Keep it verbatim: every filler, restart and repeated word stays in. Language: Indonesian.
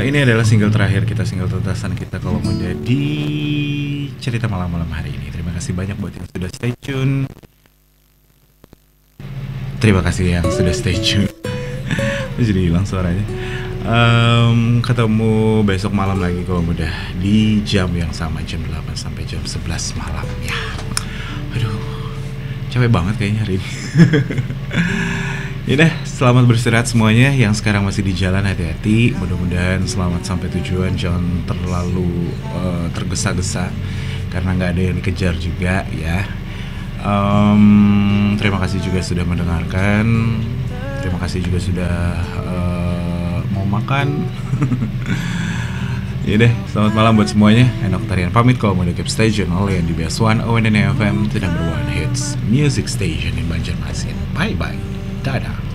ini adalah single terakhir kita, single tentasan kita kalau muda di cerita malam-malam hari ini. Terima kasih banyak buat yang sudah stay tune. Terima kasih yang sudah stay tune. Jadi hilang suaranya. Um, ketemu besok malam lagi kalau mudah di jam yang sama, jam delapan sampai jam sebelas malam ya. Aduh, capek banget kayaknya hari ini. Yaudah, selamat beristirahat semuanya. Yang sekarang masih di jalan, hati-hati. Mudah-mudahan selamat sampai tujuan. Jangan terlalu uh, tergesa-gesa karena nggak ada yang dikejar juga ya. um, Terima kasih juga sudah mendengarkan. Terima kasih juga sudah uh, mau makan. Yaudah, selamat malam buat semuanya. Enok Tarian pamit kalau mau keep station oleh yang di B S one O N N F M, the number one hits music station in Banjarmasin. Bye bye. Dadah.